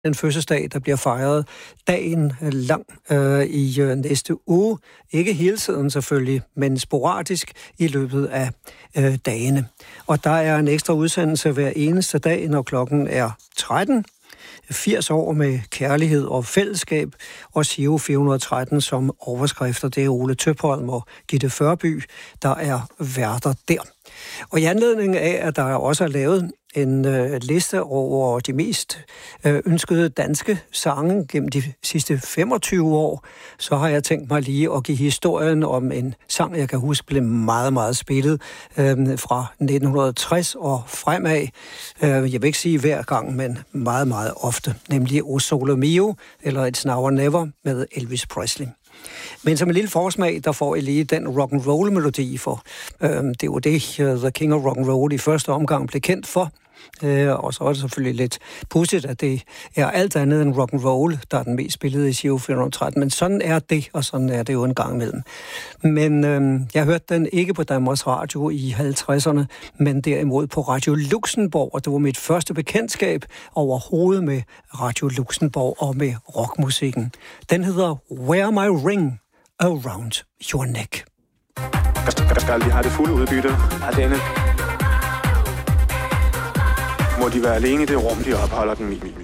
en fødselsdag, der bliver fejret dagen lang i næste uge. Ikke hele tiden selvfølgelig, men sporadisk i løbet af dagene. Og der er en ekstra udsendelse hver eneste dag, når klokken er 13. 80 år med kærlighed og fællesskab, og Giro 413 som overskrifter. Det er Ole Tøpholm og Gitte Førby, der er værter der. Og i anledning af, at der også er lavet en liste over de mest ønskede danske sange gennem de sidste 25 år, så har jeg tænkt mig lige at give historien om en sang, jeg kan huske blev meget, meget spillet fra 1960 og fremad. Jeg vil ikke sige hver gang, men meget, meget ofte, nemlig O Sole Mio, eller It's Now or Never med Elvis Presley. Men som en lille forsmag, der får I lige den rock'n'roll-melodi, for det var det, The King of Rock'n'Roll i første omgang blev kendt for. Og så er det selvfølgelig lidt pudsigt, at det er alt andet end rock'n'roll, der er den mest spillede i Giro 413. Men sådan er det, og sådan er det jo en gang imellem. Men jeg hørte den ikke på Danmarks Radio i 50'erne, men derimod på Radio Luxembourg, og det var mit første bekendtskab overhovedet med Radio Luxembourg og med rockmusikken. Den hedder Wear My Ring Around Your Neck. Jeg skal aldrig have det fulde udbytte af denne. Må de være alene i det rum, de opholder den i.